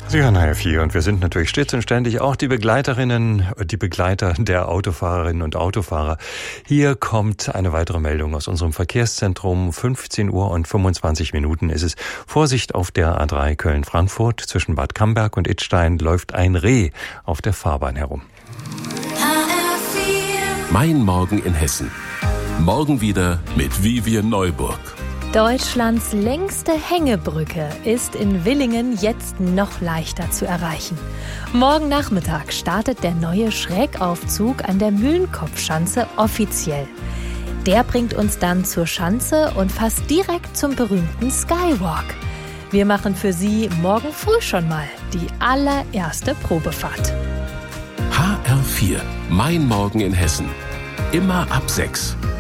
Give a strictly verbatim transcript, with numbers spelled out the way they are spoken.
Sie hören H R vier und wir sind natürlich stets und ständig auch die Begleiterinnen, die Begleiter der Autofahrerinnen und Autofahrer. Hier kommt eine weitere Meldung aus unserem Verkehrszentrum. fünfzehn Uhr und fünfundzwanzig Minuten ist es. Vorsicht auf der A drei Köln-Frankfurt. Zwischen Bad Camberg und Idstein läuft ein Reh auf der Fahrbahn herum. Mein Morgen in Hessen. Morgen wieder mit Vivian Neuburg. Deutschlands längste Hängebrücke ist in Willingen jetzt noch leichter zu erreichen. Morgen Nachmittag startet der neue Schrägaufzug an der Mühlenkopfschanze offiziell. Der bringt uns dann zur Schanze und fast direkt zum berühmten Skywalk. Wir machen für Sie morgen früh schon mal die allererste Probefahrt. H R vier. Mein Morgen in Hessen. Immer ab sechs.